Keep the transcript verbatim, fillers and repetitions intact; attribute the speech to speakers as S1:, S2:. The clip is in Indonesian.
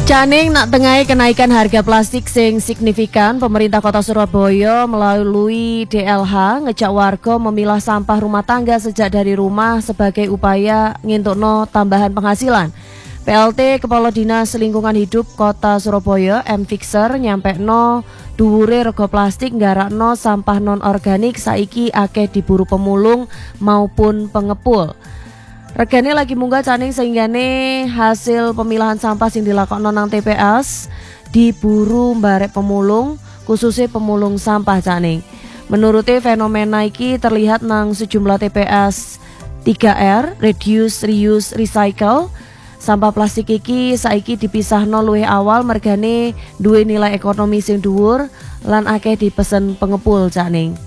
S1: Caning nak tengahi kenaikan harga plastik sing signifikan, pemerintah Kota Surabaya melalui D L H ngejak warga memilah sampah rumah tangga sejak dari rumah sebagai upaya ngintukno tambahan penghasilan. P L T Kepala Dinas Lingkungan Hidup Kota Surabaya M Fixer nyampekno dhuwure rega plastik nggarakno sampah non organik saiki akeh diburu pemulung maupun pengepul. Regane lagi munggah caning sehinggane hasil pemilahan sampah sing dilakokno nang T P S diburu mbarek pemulung, khususnya pemulung sampah caning. Menurutnya fenomena iki terlihat nang sejumlah T P S tiga R, reduce, reuse, recycle. Sampah plastik iki saiki dipisahno luwih awal mergane duwe nilai ekonomi sing dhuwur lan akeh dipesen pengepul caning.